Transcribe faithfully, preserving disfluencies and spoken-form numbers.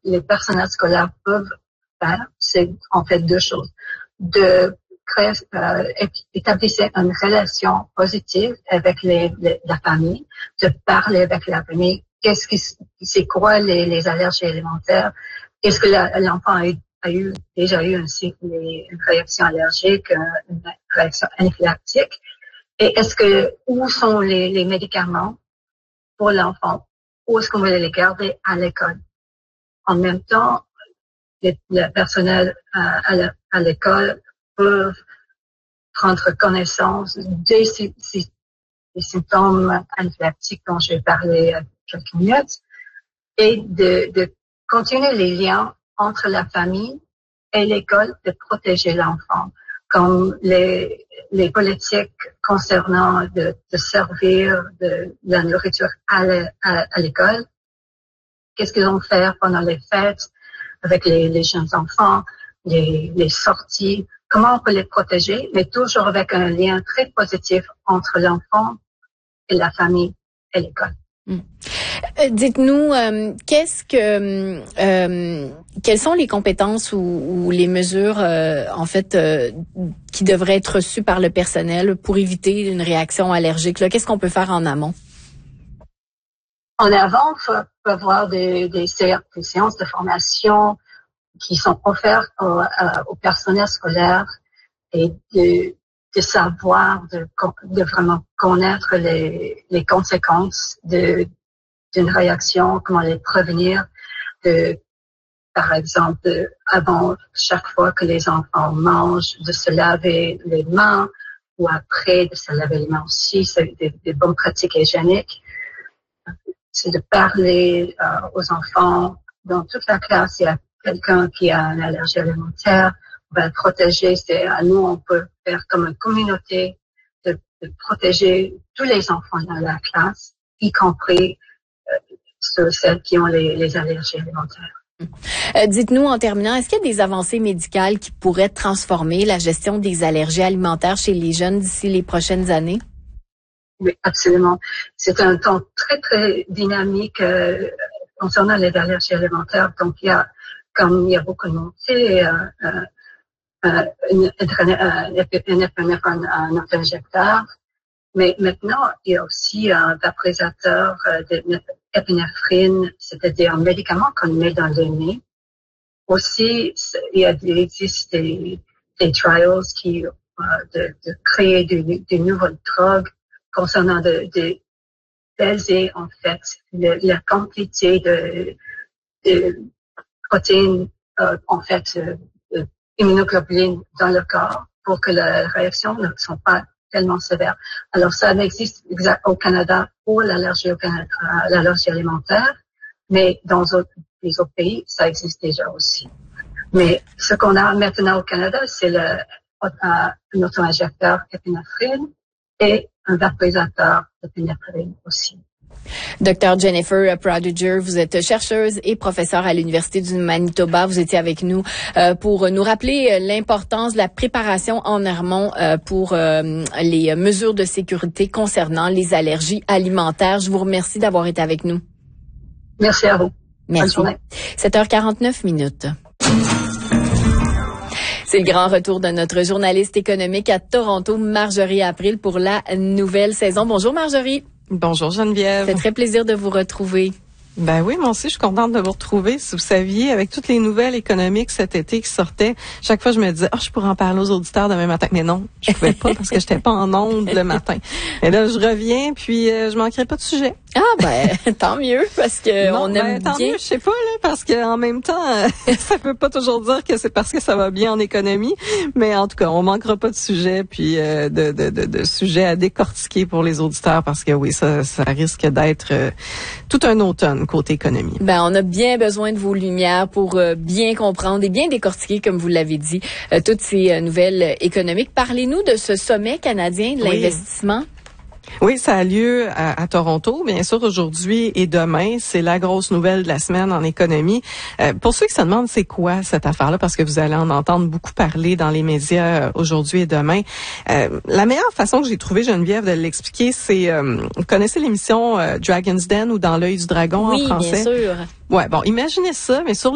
les personnels scolaires peuvent faire, c'est en fait deux choses. De créer, euh, établir une relation positive avec les, les, la famille, de parler avec la famille. Qu'est-ce qui, c'est quoi les, les allergies alimentaires? Est-ce que la, l'enfant a eu, a eu, déjà eu une, une réaction allergique, une réaction anaphylactique? Et est-ce que, où sont les, les médicaments pour l'enfant? Où est-ce qu'on va les garder à l'école? En même temps, les, le personnel à, à, à l'école peuvent prendre connaissance des, des, des symptômes anaphylactiques dont je vais parler à quelques minutes et de, de continuer les liens entre la famille et l'école, de protéger l'enfant, comme les, les politiques concernant de, de servir de, de la nourriture à, la, à, à l'école. Qu'est-ce qu'ils vont faire pendant les fêtes avec les, les jeunes enfants, les, les sorties, comment on peut les protéger, mais toujours avec un lien très positif entre l'enfant et la famille et l'école. Mmh. Euh, dites-nous, euh, qu'est-ce que, euh, quelles sont les compétences ou, ou les mesures, euh, en fait, euh, qui devraient être reçues par le personnel pour éviter une réaction allergique là? Qu'est-ce qu'on peut faire en amont? En avant, il peut y avoir des, des, des séances de formation qui sont offertes au, au personnel scolaire et de, de savoir, de, de vraiment connaître les, les conséquences de, d'une réaction, comment les prévenir, de, par exemple, de, avant chaque fois que les enfants mangent, de se laver les mains ou après de se laver les mains aussi, c'est des, des bonnes pratiques hygiéniques. C'est de parler euh, aux enfants. Dans toute la classe, il y a quelqu'un qui a une allergie alimentaire. On va le protéger. C'est à nous, on peut faire comme une communauté de, de protéger tous les enfants dans la classe, y compris euh, ceux, celles qui ont les, les allergies alimentaires. Euh, dites-nous en terminant, est-ce qu'il y a des avancées médicales qui pourraient transformer la gestion des allergies alimentaires chez les jeunes d'ici les prochaines années? Oui, absolument. C'est un temps très, très dynamique euh, concernant les allergies alimentaires. Donc, il y a, comme il y a beaucoup de montées, euh, euh, une, une, un, un auto-injecteur. Mais maintenant, il y a aussi un vaporisateur d'épinéphrine, c'est-à-dire un médicament qu'on met dans le nez. Aussi, il, y a, il existe des, des trials qui, euh, de, de créer de, de nouvelles drogues concernant de, de baisser en fait le, la quantité de, de protéines euh, en fait euh, immunoglobuline dans le corps pour que les réactions ne sont pas tellement sévères. Alors ça n'existe exact au Canada pour l'allergie au Canada, l'allergie alimentaire, mais dans autres, les autres pays ça existe déjà aussi. Mais ce qu'on a maintenant au Canada, c'est le euh, un auto-injecteur épinéphrine et un vaporisateur d'épinéphrine aussi. Docteur Jennifer Prodiger, vous êtes chercheuse et professeure à l'Université du Manitoba. Vous étiez avec nous euh, pour nous rappeler l'importance de la préparation en amont euh, pour euh, les mesures de sécurité concernant les allergies alimentaires. Je vous remercie d'avoir été avec nous. Merci à vous. Merci. Bonne journée. sept heures quarante-neuf minutes. C'est le grand retour de notre journaliste économique à Toronto, Marjorie April, pour la nouvelle saison. Bonjour Marjorie. Bonjour Geneviève. C'est très plaisir de vous retrouver. Ben oui, moi aussi, je suis contente de vous retrouver. Si vous saviez, avec toutes les nouvelles économiques cet été qui sortaient, chaque fois, je me disais, oh, je pourrais en parler aux auditeurs demain matin. Mais non, je pouvais pas parce que j'étais pas en onde le matin. Et là, je reviens, puis euh, je manquerai pas de sujet. Ah ben, tant mieux, parce que non, on aime ben, tant bien. Mieux, je sais pas, là, parce que en même temps, euh, ça peut pas toujours dire que c'est parce que ça va bien en économie. Mais en tout cas, on manquera pas de sujet, puis euh, de, de, de, de sujets à décortiquer pour les auditeurs, parce que oui, ça, ça risque d'être euh, tout un automne côté économie. Ben, on a bien besoin de vos lumières pour euh, bien comprendre et bien décortiquer, comme vous l'avez dit, euh, toutes ces euh, nouvelles économiques. Parlez-nous de ce sommet canadien de oui. l'investissement. Oui, ça a lieu à, à Toronto, bien sûr, aujourd'hui et demain. C'est la grosse nouvelle de la semaine en économie. Euh, pour ceux qui se demandent c'est quoi cette affaire-là, parce que vous allez en entendre beaucoup parler dans les médias euh, aujourd'hui et demain, euh, la meilleure façon que j'ai trouvé, Geneviève, de l'expliquer, c'est, euh, vous connaissez l'émission euh, Dragon's Den ou Dans l'œil du dragon oui, en français? Oui, bien sûr. Ouais, bon, imaginez ça, mais sur